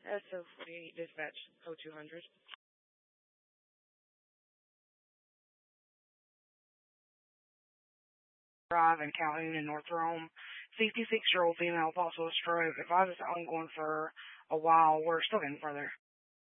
SO48 dispatch, code 200. Drive in Calhoun and North Rome. 66-year-old female, possible stroke. Advised it's ongoing for a while. We're still getting further.